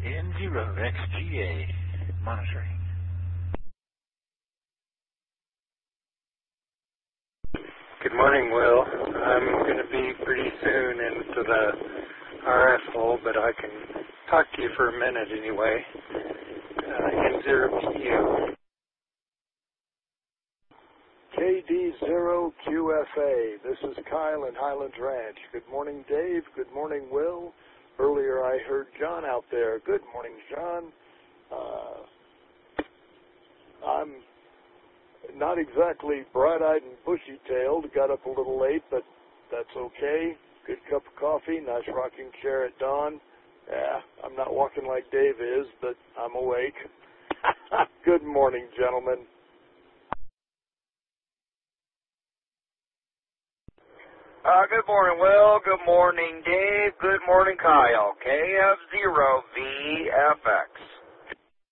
N0XGA monitoring. Good morning, Will. I'm going to be pretty soon into the RF hole, but I can talk to you for a minute anyway. N0PU. KD0QFA. This is Kyle in Highlands Ranch. Good morning, Dave. Good morning, Will. Earlier I heard John out there. Good morning, John. I'm not exactly bright-eyed and bushy-tailed. Got up a little late, but that's okay. Good cup of coffee, nice rocking chair at dawn. Yeah, I'm not walking like Dave is, but I'm awake. Good morning, gentlemen. Good morning, Will. Good morning, Dave. Good morning, Kyle. KF0VFX.